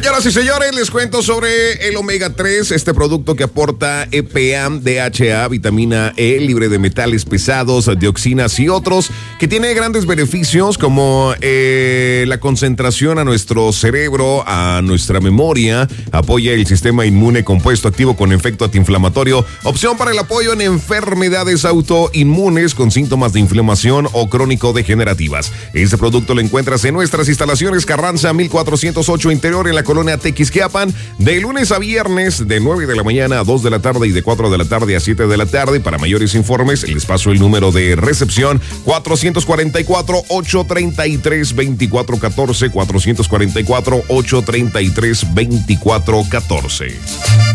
Señoras y señores, les cuento sobre el omega 3, este producto que aporta EPA, DHA, vitamina E, libre de metales pesados, dioxinas y otros, que tiene grandes beneficios como la concentración a nuestro cerebro, a nuestra memoria, apoya el sistema inmune, compuesto activo con efecto antiinflamatorio, opción para el apoyo en enfermedades autoinmunes con síntomas de inflamación o crónico-degenerativas. Este producto lo encuentras en nuestras instalaciones Carranza 1408 Interior en la colonia Tequisquiapan, de lunes a viernes de 9 de la mañana a 2 de la tarde y de 4 de la tarde a 7 de la tarde. Para mayores informes les paso el número de recepción 444-833-2414, 444-833-2414.